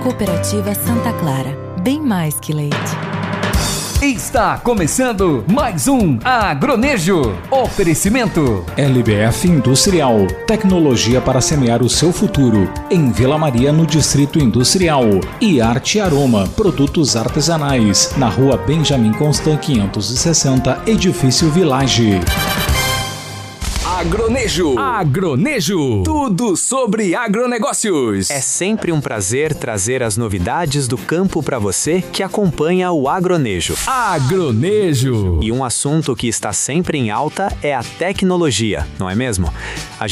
Cooperativa Santa Clara, bem mais que leite. Está começando mais um Agronejo. Oferecimento LBF Industrial, tecnologia para semear o seu futuro. Em Vila Maria, no Distrito Industrial. E Arte Aroma, produtos artesanais. Na Rua Benjamin Constant 560, Edifício Village. Agronejo. Agronejo. Tudo sobre agronegócios. É sempre um prazer trazer as novidades do campo para você que acompanha o Agronejo. Agronejo. E um assunto que está sempre em alta é a tecnologia, não é mesmo?